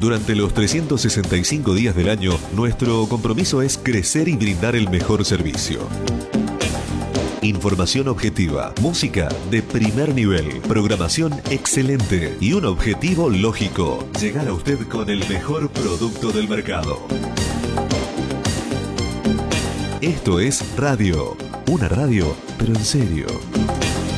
Durante los 365 días del año, nuestro compromiso es crecer y brindar el mejor servicio. Información objetiva, música de primer nivel, programación excelente y un objetivo lógico: llegar a usted con el mejor producto del mercado. Esto es radio, una radio, pero en serio.